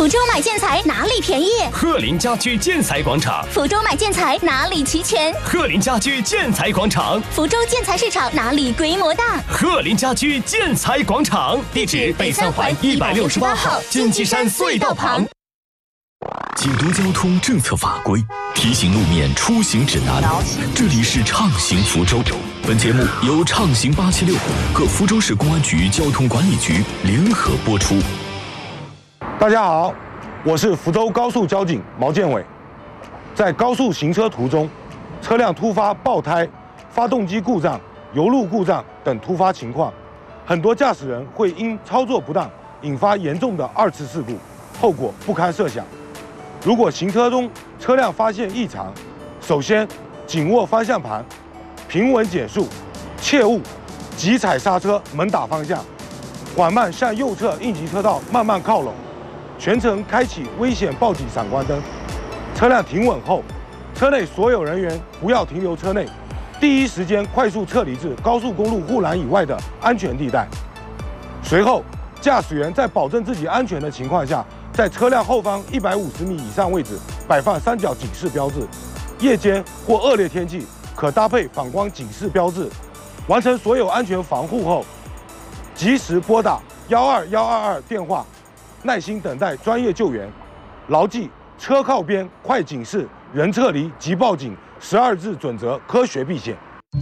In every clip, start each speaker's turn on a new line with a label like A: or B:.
A: 福州买建材哪里便宜？
B: 鹤林家居建材广场。
A: 福州买建材哪里齐全？
B: 鹤林家居建材广场。
A: 福州建材市场哪里规模大？
B: 鹤林家居建材广场，地址北三环168号金鸡山隧道旁。
C: 解读交通政策法规，提醒路面出行指南。这里是畅行福州。本节目由畅行876和福州市公安局交通管理局联合播出。
D: 大家好，我是福州高速交警毛建伟。在高速行车途中，车辆突发爆胎、发动机故障、油路故障等突发情况，很多驾驶人会因操作不当引发严重的2次事故，后果不堪设想。如果行车中车辆发现异常，首先紧握方向盘，平稳减速，切勿急踩刹车猛打方向，缓慢向右侧应急车道慢慢靠拢，全程开启危险报警闪光灯。车辆停稳后，车内所有人员不要停留车内，第一时间快速撤离至高速公路护栏以外的安全地带。随后，驾驶员在保证自己安全的情况下，在车辆后方150米以上位置摆放三角警示标志。夜间或恶劣天气可搭配反光警示标志。完成所有安全防护后，及时拨打12122电话，耐心等待专业救援。牢记车靠边、快警示、人撤离即报警12字准则，科学避险。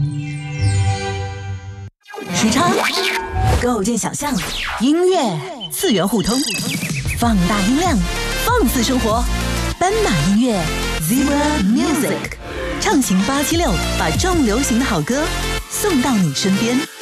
E: 时差构建想象，音乐次元互通，放大音量，放肆生活。斑马音乐 Zebra Music， 畅行876，把重流行的好歌送到你身边。